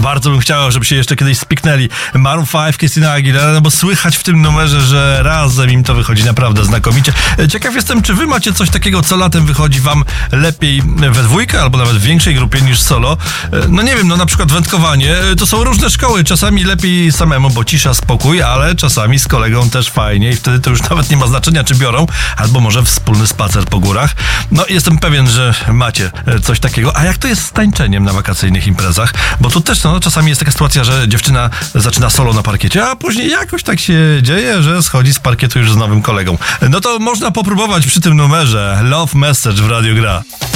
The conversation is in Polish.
Bardzo bym chciał, żeby się jeszcze kiedyś spiknęli. Maroon 5, Christina Aguilera, no bo słychać w tym numerze, że razem im to wychodzi naprawdę znakomicie. Ciekaw jestem, czy wy macie coś takiego, co latem wychodzi wam lepiej we dwójkę, albo nawet w większej grupie niż solo. No nie wiem, no na przykład wędkowanie. To są różne szkoły. Czasami lepiej samemu, bo cisza, spokój, ale czasami z kolegą też fajnie i wtedy to już nawet nie ma znaczenia, czy biorą, albo może wspólny spacer po górach. No jestem pewien, że macie coś takiego. A jak to jest z tańczeniem na wakacyjnych imprezach? Bo tu też czasami jest taka sytuacja, że dziewczyna zaczyna solo na parkiecie, a później jakoś tak się dzieje, że schodzi z parkietu już z nowym kolegą. No to można popróbować przy tym numerze. Love Message w Radiu Gra.